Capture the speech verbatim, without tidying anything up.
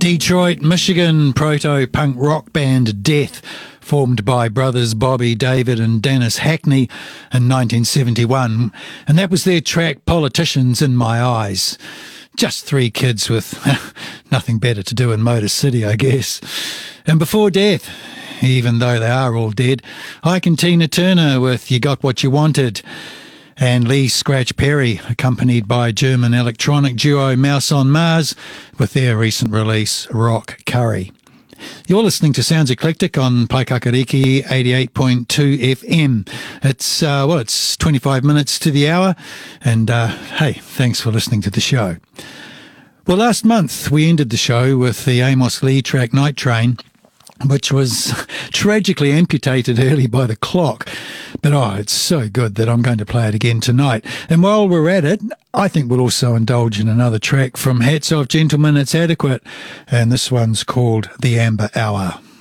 Detroit, Michigan proto-punk rock band Death, formed by brothers Bobby, David and Dennis Hackney in nineteen seventy-one, and that was their track Politicians in My Eyes. Just three kids with nothing better to do in Motor City, I guess. And before Death, even though they are all dead, Ike and Tina Turner with You Got What You Wanted, and Lee Scratch Perry, accompanied by German electronic duo Mouse on Mars, with their recent release, Rock Curry. You're listening to Sounds Eclectic on Paikakariki eighty-eight point two F M. It's, uh, well, it's twenty-five minutes to the hour, and uh, hey, thanks for listening to the show. Well, last month we ended the show with the Amos Lee track Night Train, which was tragically amputated early by the clock. But oh, it's so good that I'm going to play it again tonight. And while we're at it, I think we'll also indulge in another track from Hats Off Gentlemen, It's Adequate. And this one's called The Amber Hour.